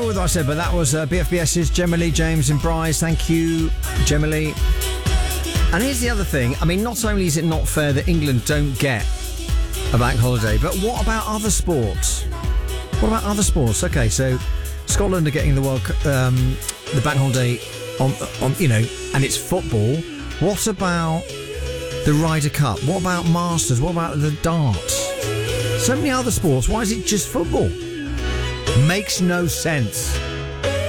know what I said, but that was BFBS's Gemma Lee, James and Bryce. Thank you, Gemma Lee. And here's the other thing. I mean, not only is it not fair that England don't get a bank holiday, but what about other sports? What about other sports? Okay, so Scotland are getting the the bank holiday on and it's football. What about the Ryder Cup? What about Masters? What about the darts? So many other sports. Why is it just football? Makes no sense.